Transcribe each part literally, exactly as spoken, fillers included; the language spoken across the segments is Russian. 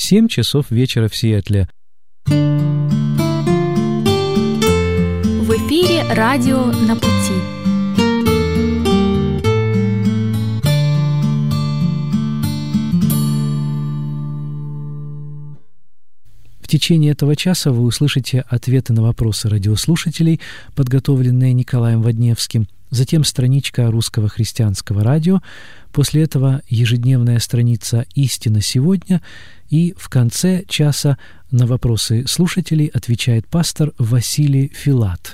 семь часов вечера в Сиэтле. В эфире радио «На пути». В течение этого часа вы услышите ответы на вопросы радиослушателей, подготовленные Николаем Водневским, затем страничка Русского христианского радио, после этого ежедневная страница «Истина сегодня», и в конце часа на вопросы слушателей отвечает пастор Василий Филат.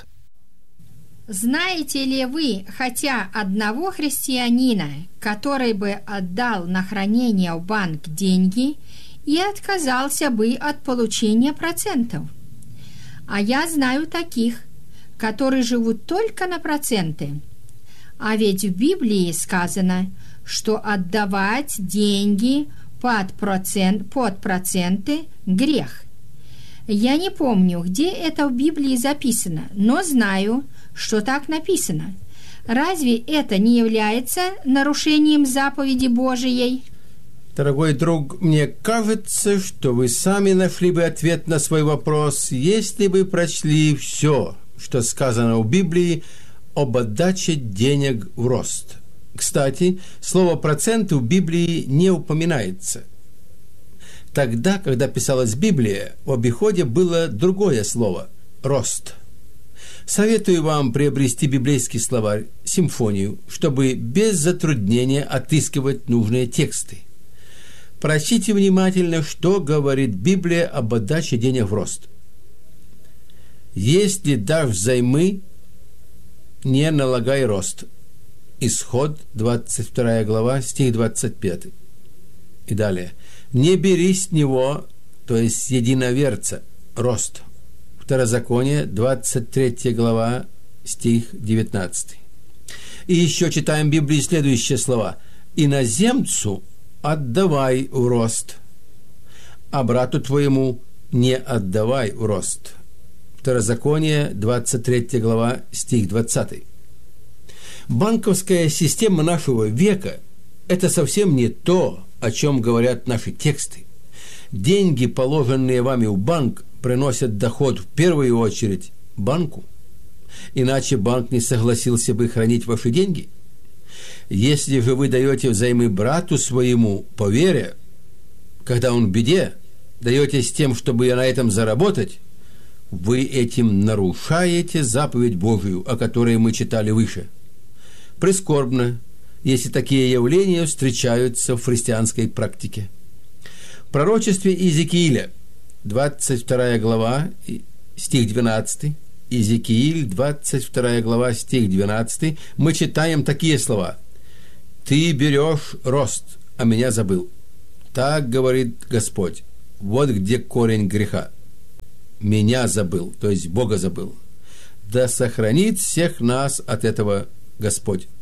Знаете ли вы хотя одного христианина, который бы отдал на хранение в банк деньги и отказался бы от получения процентов? А я знаю таких, которые живут только на проценты. А ведь в Библии сказано, что отдавать деньги под, процент, под проценты – грех. Я не помню, где это в Библии записано, но знаю, что так написано. Разве это не является нарушением заповеди Божией? Дорогой друг, мне кажется, что вы сами нашли бы ответ на свой вопрос, если бы прочли все, что сказано в Библии об отдаче денег в рост. Кстати, слово «проценты» в Библии не упоминается. Тогда, когда писалась Библия, в обиходе было другое слово – «рост». Советую вам приобрести библейский словарь «Симфонию», чтобы без затруднения отыскивать нужные тексты. Прочтите внимательно, что говорит Библия об отдаче денег в рост. «Если дашь взаймы, не налагай рост». Исход, двадцать вторая глава, стих двадцать пятый. И далее. «Не бери с него, то есть с единоверца, рост». Второзаконие, двадцать третья глава, стих девятнадцатый. И еще читаем в Библии следующие слова. «Иноземцу отдавай в рост, а брату твоему не отдавай в рост». Второзаконие, двадцать третья глава, стих двадцатый. Банковская система нашего века – это совсем не то, о чем говорят наши тексты. Деньги, положенные вами в банк, приносят доход в первую очередь банку. Иначе банк не согласился бы хранить ваши деньги. Если же вы даете взаймы брату своему по вере, когда он в беде, даете с тем, чтобы на этом заработать, вы этим нарушаете заповедь Божию, о которой мы читали выше. Прискорбно, если такие явления встречаются в христианской практике. В пророчестве Иезекииля, двадцать вторая глава, стих двенадцатый, Иезекииль, двадцать вторая глава, стих двенадцатый, мы читаем такие слова. «Ты берешь рост, а меня забыл. Так говорит Господь. Вот где корень греха. Меня забыл, то есть Бога забыл. Да сохранит всех нас от этого Господь».